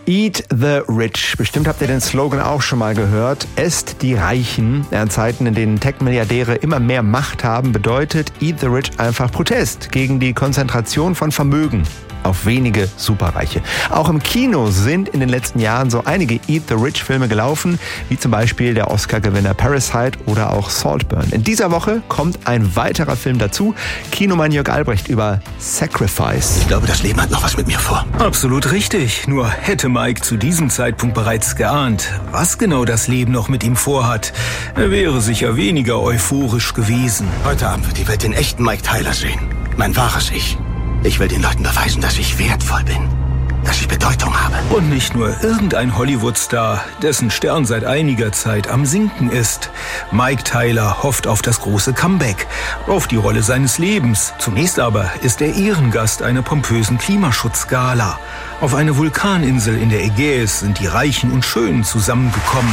Eat the Rich. Bestimmt habt ihr den Slogan auch schon mal gehört. Esst die Reichen. In Zeiten, in denen Tech-Milliardäre immer mehr Macht haben, bedeutet Eat the Rich einfach Protest gegen die Konzentration von Vermögen auf wenige Superreiche. Auch im Kino sind in den letzten Jahren so einige Eat the Rich-Filme gelaufen, wie zum Beispiel der Oscar-Gewinner Parasite oder auch Saltburn. In dieser Woche kommt ein weiterer Film dazu. Kinomann Jörg Albrecht über Sacrifice. Ich glaube, das Leben hat noch was mit mir vor. Absolut richtig. Nur hätte Mike zu diesem Zeitpunkt bereits geahnt, was genau das Leben noch mit ihm vorhat. Er wäre sicher weniger euphorisch gewesen. Heute Abend wird die Welt den echten Mike Tyler sehen. Mein wahres Ich. Ich will den Leuten beweisen, dass ich wertvoll bin. Dass ich Bedeutung habe. Und nicht nur irgendein Hollywood-Star, dessen Stern seit einiger Zeit am Sinken ist. Mike Tyler hofft auf das große Comeback, auf die Rolle seines Lebens. Zunächst aber ist er Ehrengast einer pompösen Klimaschutzgala. Auf einer Vulkaninsel in der Ägäis sind die Reichen und Schönen zusammengekommen.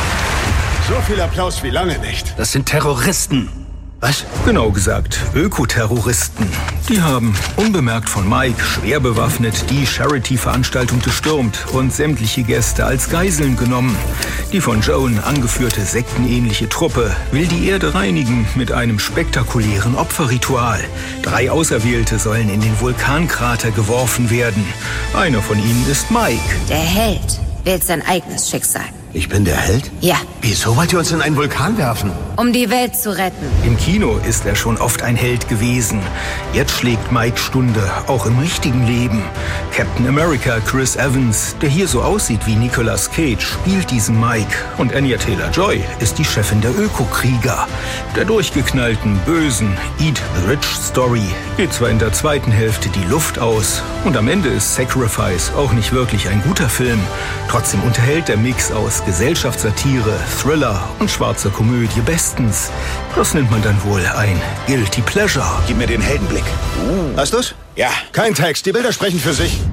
So viel Applaus wie lange nicht. Das sind Terroristen. Was? Genau gesagt, Ökoterroristen. Die haben, unbemerkt von Mike, schwer bewaffnet die Charity-Veranstaltung gestürmt und sämtliche Gäste als Geiseln genommen. Die von Joan angeführte sektenähnliche Truppe will die Erde reinigen mit einem spektakulären Opferritual. 3 Auserwählte sollen in den Vulkankrater geworfen werden. Einer von ihnen ist Mike. Der Held wählt sein eigenes Schicksal. Ich bin der Held? Ja. Wieso wollt ihr uns in einen Vulkan werfen? Um die Welt zu retten. Im Kino ist er schon oft ein Held gewesen. Jetzt schlägt Mike Stunde, auch im richtigen Leben. Captain America Chris Evans, der hier so aussieht wie Nicolas Cage, spielt diesen Mike. Und Anya Taylor-Joy ist die Chefin der Ökokrieger. Der durchgeknallten, bösen Eat the Rich Story geht zwar in der zweiten Hälfte die Luft aus. Und am Ende ist Sacrifice auch nicht wirklich ein guter Film. Trotzdem unterhält der Mix aus Gesellschaftssatire, Thriller und schwarzer Komödie bestens. Das nennt man dann wohl ein Guilty Pleasure. Gib mir den Heldenblick. Hast du's? Ja. Kein Text, die Bilder sprechen für sich.